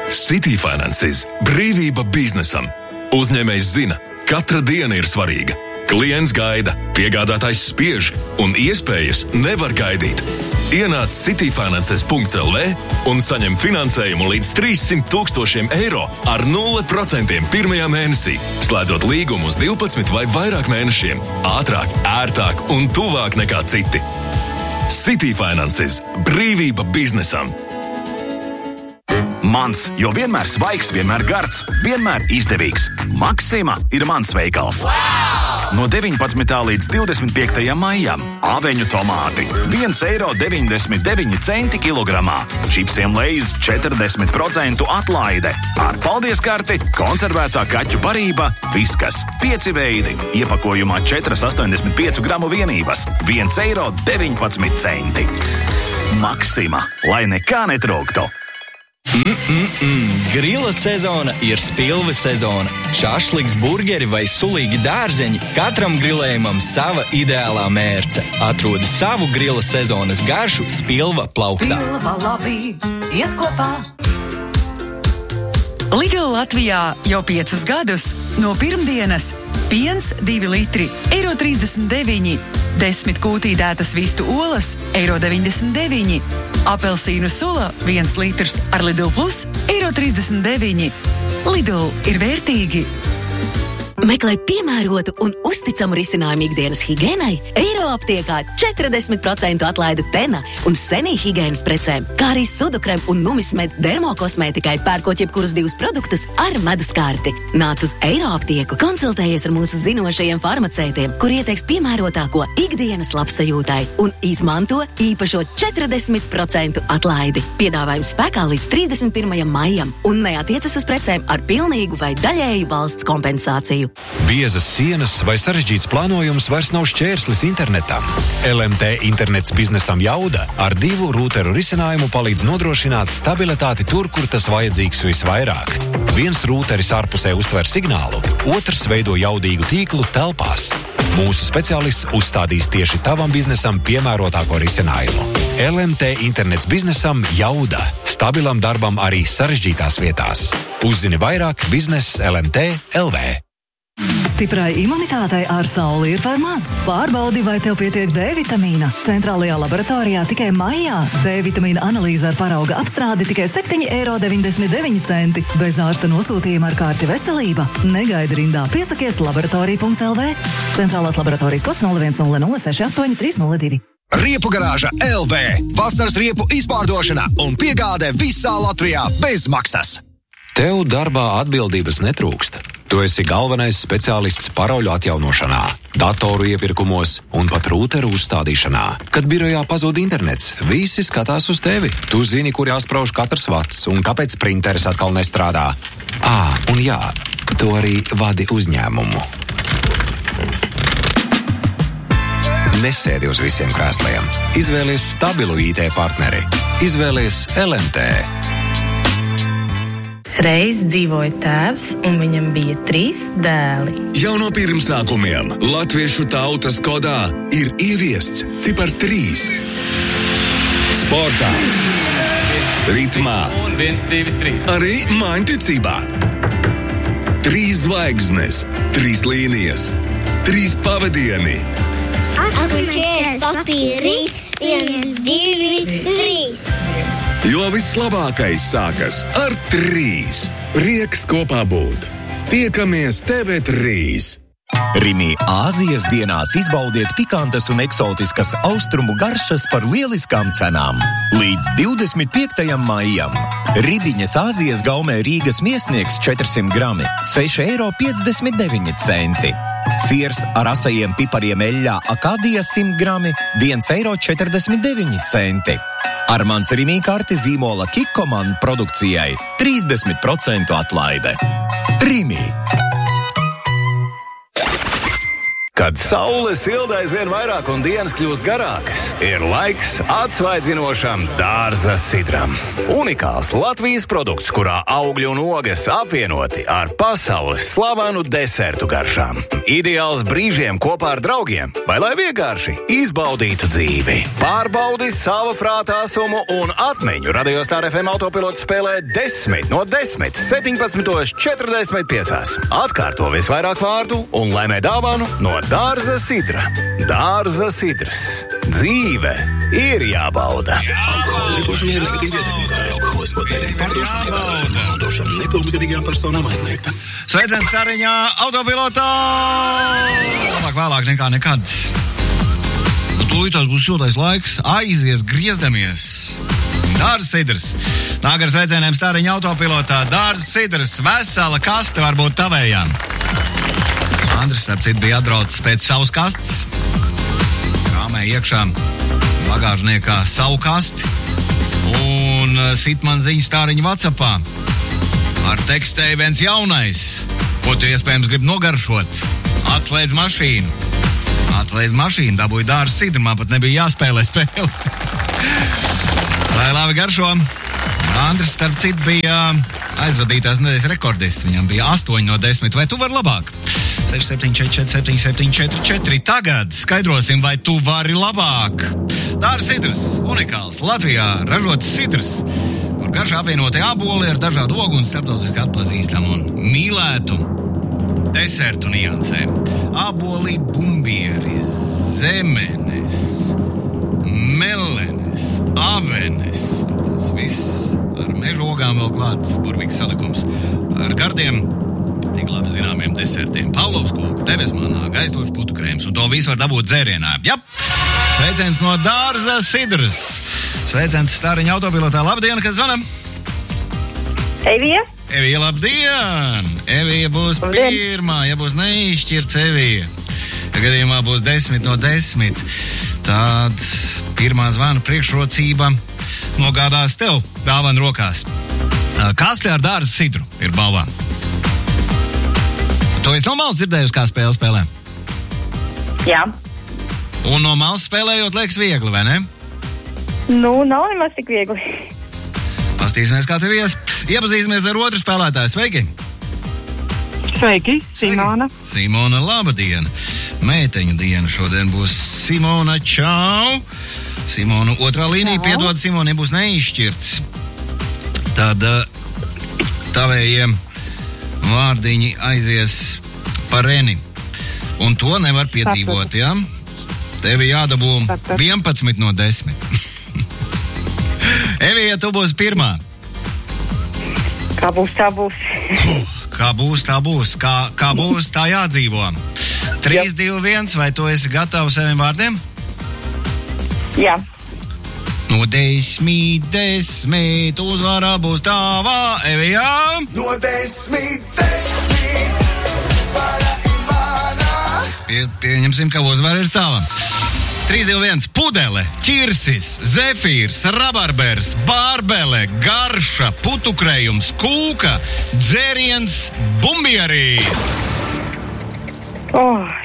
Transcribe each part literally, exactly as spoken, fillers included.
City Finances – brīvība biznesam. Uzņēmējs zina, katra diena ir svarīga. Klients gaida, piegādātājs spiež un iespējas nevar gaidīt. Ienāc city finances punkt l v un saņem finansējumu līdz trīssimt tūkstošiem eiro ar nulle procentiem pirmajā mēnesī, slēdzot līgumu uz divpadsmit vai vairāk mēnešiem. Ātrāk, ērtāk un tuvāk nekā citi. City Finances – brīvība biznesam. Mans, jo vienmēr svaigs, vienmēr gards, vienmēr izdevīgs. Maksima ir mans veikals. Wow! No deviņpadsmitā līdz divdesmit piektajam maijam aveņu tomāti viens eiro deviņdesmit deviņi centi kilogramā. Čipsiem Lay's četrdesmit procentu atlaide. Ar paldies karti konservētā kaķu barība Viskas. Pieci veidi. Iepakojumā četras astoņdesmit piecu gramu vienības. viens eiro deviņpadsmit centi. Maksima, lai nekā netrūktu. Mm-mm-mm. Grila sezona ir spilve sezona. Šašliks, burgeri vai sulīgi dārzeņi, katram grilējumam sava ideālā mērce. Atrodi savu grila sezonas garšu Spilva plauktā. Spilva labi, iet kopā. Lidl Latvijā jau piecus gadus. No pirmdienas piens divi litri, eiro trīsdesmit deviņi. Desmit kūtīdētas vistu olas, eiro deviņdesmit deviņi. Apelsīnu sula viens litrs ar Lidl Plus, eiro trīsdesmit deviņi. Lidl ir vērtīgi. Meklē piemērotu un uzticamu risinājumu ikdienas higēnai, Eiro aptiekā četrdesmit procentu atlaide Tena un Senī higēnas precēm, kā arī Sudukrem un Numismed dermokosmētikai pērkot jebkurus divus produktus ar medus karti. Nāc uz Eiro aptieku, konsultējies ar mūsu zinošajiem farmacētiem, kur ieteiks piemērotāko ikdienas labsajūtai un izmanto īpašo četrdesmit procentu atlaidi. Piedāvājums spēkā līdz trīsdesmit pirmajam maijam un neatiecas uz precēm ar pilnīgu vai daļēju valsts kompensāciju. Biezas sienas vai sarežģīts plānojums vairs nav šķērslis internetam. L M T internets biznesam Jauda ar divu rūteru risinājumu palīdz nodrošināt stabilitāti tur, kur tas vajadzīgs visvairāk. Viens rūteris ārpusē uztver signālu, otrs veido jaudīgu tīklu telpās. Mūsu speciālists uzstādīs tieši tavam biznesam piemērotāko risinājumu. L M T internets biznesam Jauda. Stabilam darbam arī sarežģītās vietās. Uzzini vairāk biznes L M T L V. Stiprai imunitātei ar sauli ir par maz. Pārbaudi, vai tev pietiek D vitamīna. Centrālajā laboratorijā tikai maijā D vitamīna analīze ar parauga apstrādi tikai septiņi eiro deviņdesmit deviņi centi. Bez ārsta nosūtījuma ar kārti veselība. Negaidi rindā, piesakies laboratorija punkt l v. Centrālās laboratorijas kods nulle viens nulle nulle seši astoņi trīs nulle divi. Riepu garāža L V. Vasaras riepu izpārdošana un piegāde visā Latvijā bez maksas. Tev darbā atbildības netrūkst. Tu esi galvenais speciālists parauļu atjaunošanā, datoru iepirkumos un pat rūteru uzstādīšanā. Kad birojā pazūd internets, visi skatās uz tevi. Tu zini, kur jāsprauž katrs vats un kāpēc printeris atkal nestrādā. Ā, un jā, tu arī vadi uzņēmumu. Nesēdi uz visiem krēsliem. Izvēlies stabilu I T partneri. Izvēlies L M T. Reiz dzīvoja tēvs, un viņam bija trīs dēli. Jau no pirmsākumiem latviešu tautas kodā ir ieviests cipars trīs. Sportā, ritmā, viens, divi, trīs. Arī mājņticībā. Trīs zvaigznes, trīs līnijas, trīs pavadieni. Atkučies papīrīt, viens, divi, trīs. Jo vislabākais sākas ar trīs. Prieks kopā būt. Tiekamies T V trīs. Rimī Āzijas dienās izbaudiet pikantas un eksotiskas austrumu garšas par lieliskām cenām. Līdz divdesmit piektajam maijam. Ribiņas Āzijas gaumē Rīgas miesnieks četrsimt grami, seši eiro piecdesmit deviņi centi. Siers ar asajiem pipariem eļļā Akadija simt grami, viens eiro četrdesmit deviņi centi. Armāns Rimī karti zīmola Kikoman produkcijai trīsdesmit procentu atlaide. Rimī. Kad saule silda aizvien vairāk un dienas kļūst garākas, ir laiks atsvaidzinošam dārza sidram. Unikāls Latvijas produkts, kurā augļu un ogas apvienoti ar pasaules slavenu desertu garšām. Ideāls brīžiem kopā ar draugiem, vai lai vienkārši izbaudītu dzīvi. Pārbaudi savu prātāsumu un atmiņu. Radio Star F M autopilots spēlē desmit no desmit, septiņpadsmit četrdesmit pieci. Atkārto visvairāk vārdu un laimē dāvanu no Dārza sidra. Dārza sidrs. Dzīve ir jābauda. Alkohola lietošana ir negatīvi ietekmē, kā arī alkoholisko dzērienu pārdošana, ievērojama nodošana nepilngadīgām personām aizliegta. Sveiciens Stariņā autopilotā! Labāk vēlāk nekā nekad. Nu, tūlītās būs jūtais laiks, aizies, griezdamies. Dārza sidrs. Nāk ar sveicieniem Stariņā autopilotā. Dārza sidrs, vesela kaste varbūt tavējām. Andris, starp citu, bija atbraucis pēc savas kastes. Krāmē iekšā bagāžniekā savu kasti un sit man ziņu Stariņa WhatsAppā ar tekstēju viens jaunais, ko tu iespējams grib nogaršot. Atslēdz mašīnu. Atslēdz mašīnu, dabūja Dārza sidru, man pat nebija jāspēlē spēli. Lai labi garšo. Andris, starp citu, bija aizvadītās nedēļas rekordists. Viņam bija astoņi no desmit. Vai tu vari labāk? seši septiņi četri četri septiņi septiņi četri četri. Tagad skaidrosim, vai tu vari labāk. Dārza sidrs, unikāls, Latvijā ražots sidrs, kur garšā apvienoti āboli ar dažādu ogu un starptautiski atpazīstamu un mīlētu desertu niansēm. Āboli, bumbieri, zemenes, melenes, avenes. Tas viss ar mežu ogām vēl klāts, burvīgs salikums. Ar gardiem tik labi zināmiem desertiem. Pavlovs kūka, debesmanā, gaistošs putu krēms, un to visu var dabūt dzērienā. Jap! Sveiciens no Dārza sidrs. Sveiciens Stariņa autopilotā. Labdien, kas zvanam? Evija. Evija, labdien! Evija būs labdien. Pirmā, ja būs neizšķirts Evija. Ja gadījumā būs desmit no desmit, tad pirmā zvana priekšrocība nogādās tev dāvanu rokās. Kaste ar Dārza sidru ir balvā. To es no malas dzirdējusi, kā spēle spēlē? Jā. Un no malas spēlējot liekas viegli, vai ne? Nu, nav nemaz tik viegli. Pastīsimies, kā tev ies. Iepazīsimies ar otru spēlētāju. Sveiki! Sveiki, Simona. Sveiki. Simona, labdien! Mēteņu diena šodien būs Simona, čau! Simona, otrā līnija, piedod, Simona, būs neizšķirts. Tad tavējiem vārdiņi aizies par reni. Un to nevar piedzīvot, jā? Ja? Tevi jādabū vienpadsmit no desmit. Evija, tu būsi pirmā. Kā būs, tā būs. Kā būs, tā būs. Kā, kā būs, tā jādzīvo. trīs, divi, viens, vai tu esi gatavs saviem vārdiem? Jā. No desmit, desmit, uzvara būs tavā, Evijā. No desmit, desmit, uzvara ir manā. Pie, pieņemsim, ka uzvara ir tava. trīs, divi, viens, pudele, ķirsis, zefīrs, rabarbers, bārbele, garša, putukrējums, kūka, dzēriens, bumbierīs. Oh.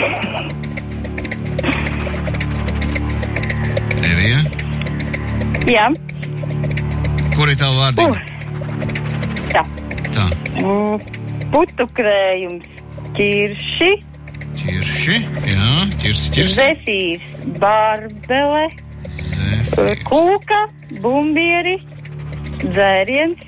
Evija? Jā. Kur ir tavu vārdiņu? Uh. Tā. Tā. Mm, putukrējums, ķirši. Ķirši, jā, ķirsi, ķirsi. Zefīrs, bārbele. Zefīrs. Kūka, bumbieri, dzēriens.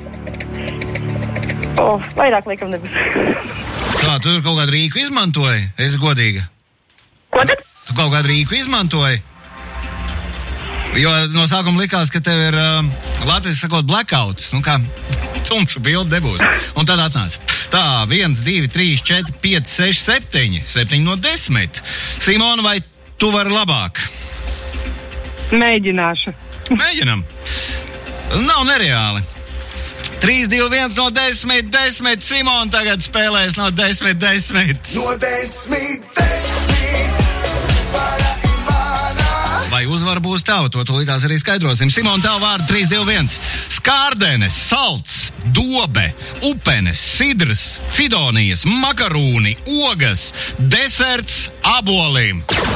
Oh, vairāk liekam nebūs. Kā, tu kaut kādu rīku izmantoji? Esi godīga. Ko tad? Tu kaut kādu rīku izmantoji? Jo no sākuma likās, ka tev ir uh, Latvijas sakot blackouts, nu kā tumšu bildi nebūs. Un tad atnāca. Tā, viens, divi, trīs, četri, pieci, seši, septiņi. Septiņi no desmit. Simona, vai tu vari labāk? Mēģināšu. Mēģinam. Nav nereāli. trīs, divi, viens no desmit, desmit. Simona tagad spēlēs no desmit, desmit. No desmit, desmit. Svara. Vai uzvara būs tava? To tūlītās arī skaidrosim. Simona, tavu vārdu trīs, divi, viens. skārdenes, salts, dobe, upenes, sidrs, cidonijas, makarūni, ogas, deserts, aboli.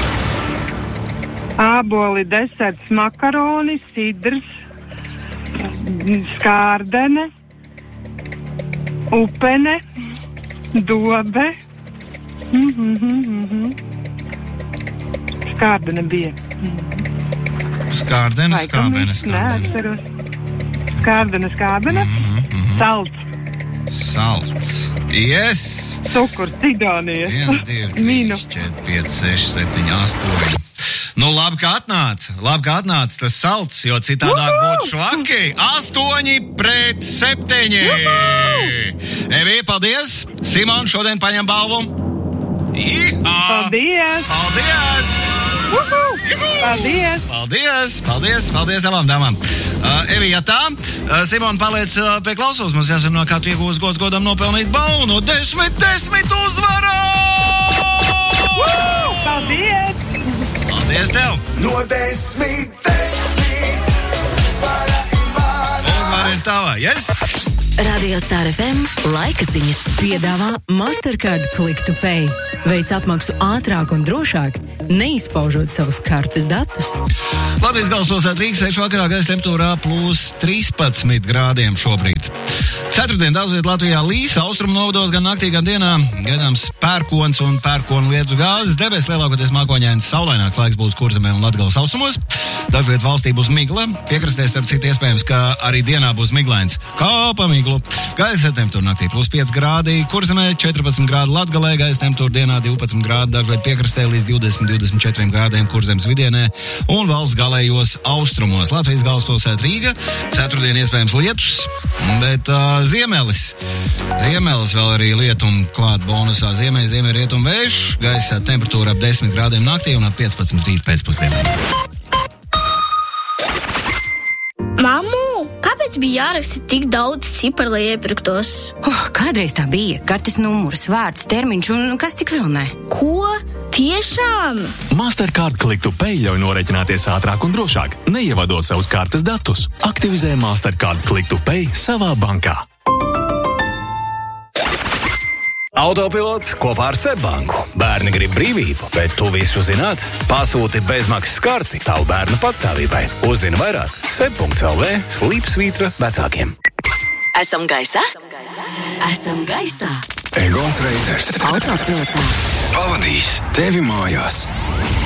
Āboli, deserts, makaroni, sidrs, skārdene, upene, dobe. Mm-hmm, mm-hmm. Skārdene bija. Skārdene, skābene, skābene. Neatceros. Skārdene, skābene. Mm-hmm, mm-hmm. Salts. Salts. Yes! Cukurs, cidonijas. viens, divi, trīs, četri, pieci, seši, septiņi, astoņi. Nu, labi, ka atnāca. Labi, ka atnāca tas salts, jo citādāk būtu švaki. Astoņi pret septiņi. Evī, paldies. Simon šodien paņem balvu. Ihā. Paldies. Paldies. Uhu. Paldies. Paldies. Paldies. Paldies abām dāmām. Uh, Evī, ja tā, uh, Simon paliec uh, pie klausos. Mums jāsam no kā tu iegūs gods godam nopelnīt balvu no desmit, desmit uzvarā. Uhu. Paldies. Paldies tev! No desmit, desmit, svara imana. Uzvara ir tava, yes? Radio Star F M laika ziņas piedāvā Mastercard Click to Pay. Veic apmaksu ātrāk un drošāk, neizpaužot savus kartes datus. Latvijas galvaspilsētā Rīgas sešu vakarā gaisa temperatūrā plus trīspadsmit grādiem šobrīd. Ceturtdien daudz viet Latvijā līs, austrumu novados gan naktī, gan dienā. Gaidāms pērkons un pērkonu lietus gāzes. Debes lielākoties mākoņains, saulaināks laiks būs Kurzemē un Latgales austrumos. Dažviet valstī būs migla. Piekrastēs starp citu iespējams, ka arī dienā būs miglains. Kā pa miglu. Gaisa temperatūra naktī plus pieci grādi. Kurzemē četrpadsmit grādi Latgalē. Gaisa temperatūra dienā divpadsmit grādi. Dažviet piekrastē līdz divdesmit līdz divdesmit četriem grādiem Kurzemes vidienē un valsts galējos austrumos. Latvijas galvaspilsēta Rīga. Ceturtdien iespējams lietus, bet uh, Ziemelis. Ziemelis vēl arī lietuma klāt bonusā. Ziemē, ziemē rietum vējš. Gaisa temperatūra ap desmit grādiem naktī un ap piecpadsmit rīt pēcpusdienā. Mammu, kāpēc bija jāraksta tik daudz ciparu, lai iepirktos? Oh, kādreiz tā bija. Kartes numurs, vārds, termiņš un kas tik vēl ne. Ko? Tiešām? Mastercard Click to Pay ļauj norēķināties ātrāk un drošāk, neievadot savus kartes datus. Aktivizē Mastercard Click to Pay savā bankā. Autopilots kopā ar Sebbanku. Bērni grib brīvību, bet tu visu zināt? Pasūti bezmaksas karti tavu bērnu patstāvībai. Uzzini vairāk seb punkts el vē slīpsvītra vecākiem. Esam gaisā? Esam gaisā. Egons Reiters Autopilotā pavadīs tevi mājās.